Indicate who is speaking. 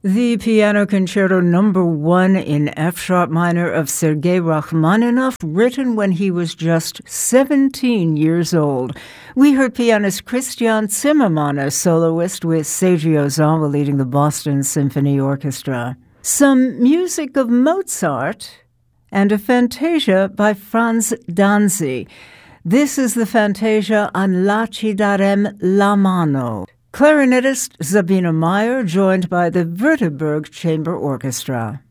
Speaker 1: The Piano Concerto No. 1 in F-sharp minor of Sergei Rachmaninoff, written when he was just 17 years old. We heard pianist Christian Zimmermann, a soloist, with Seiji Ozawa leading the Boston Symphony Orchestra. Some music of Mozart and a fantasia by Franz Danzi. This is the fantasia An lacidarem la mano. Clarinetist Sabine Meyer, joined by the Württemberg Chamber Orchestra.